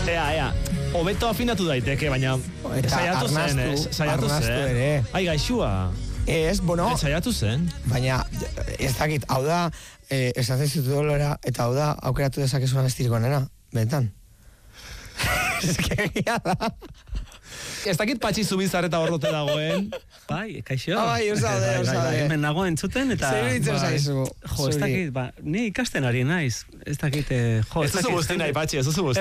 Ea, hobeto afinatu daiteke, baina saiatu zen. Ere. Ai, gaixua. Ez, bueno... Saiatu zen. Baina, ez dakit, hau da, esaten zitu dolora, eta hau da, aukeratu dezakezuan estiriko nena, benetan. Ez que egia da. Ez dakit patxi zubizarreta horrote dagoen. Bai, kaixo. Bai, usade. Hemen nago entzuten, eta... Zer ditzen zaizu. Jo, ez dakit, ni ikasten ari naiz. Ez dakit, Ez duzu guzti nahi, patxi, ez duzu guzti.